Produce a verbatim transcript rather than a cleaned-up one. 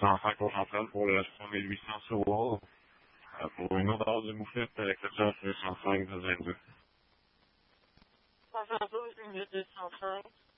cent cinq au central pour le trois mille huit cents sur Wall. Euh, pour une odeur de moufette avec le cent cinq deux cent cinq. cent cinq, une deux cent cinq.